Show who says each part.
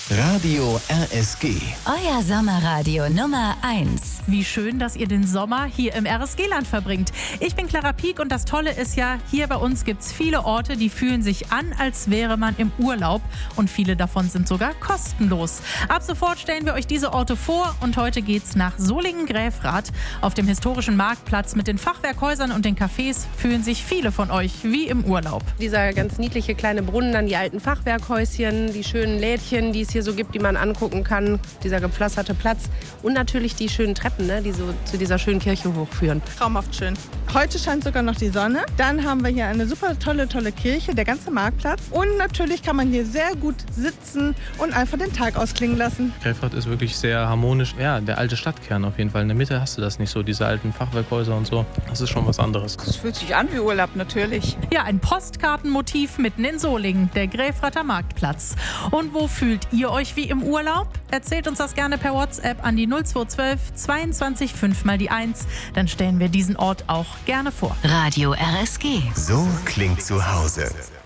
Speaker 1: Radio RSG.
Speaker 2: Euer Sommerradio Nummer 1.
Speaker 3: Wie schön, dass ihr den Sommer hier im RSG-Land verbringt. Ich bin Clara Pieck und das Tolle ist ja, hier bei uns gibt es viele Orte, die fühlen sich an, als wäre man im Urlaub. Und viele davon sind sogar kostenlos. Ab sofort stellen wir euch diese Orte vor und heute geht's nach Solingen-Gräfrath. Auf dem historischen Marktplatz mit den Fachwerkhäusern und den Cafés fühlen sich viele von euch wie im Urlaub.
Speaker 4: Dieser ganz niedliche kleine Brunnen, dann die alten Fachwerkhäuschen, die schönen Lädchen, die es hier so gibt, die man angucken kann, dieser gepflasterte Platz und natürlich die schönen Treppen, die so zu dieser schönen Kirche hochführen.
Speaker 5: Traumhaft schön. Heute scheint sogar noch die Sonne. Dann haben wir hier eine super tolle Kirche, der ganze Marktplatz. Und natürlich kann man hier sehr gut sitzen und einfach den Tag ausklingen lassen.
Speaker 6: Gräfrath ist wirklich sehr harmonisch. Ja, der alte Stadtkern auf jeden Fall. In der Mitte hast du das nicht so, diese alten Fachwerkhäuser und so. Das ist schon was anderes.
Speaker 5: Es fühlt sich an wie Urlaub, natürlich.
Speaker 3: Ja, ein Postkartenmotiv mitten in Solingen, der Gräfrather Marktplatz. Und wo fühlt ihr euch wie im Urlaub? Erzählt uns das gerne per WhatsApp an die 0212 22 5 mal die 1. Dann stellen wir diesen Ort auch gerne vor.
Speaker 2: Radio RSG.
Speaker 1: So klingt zu Hause.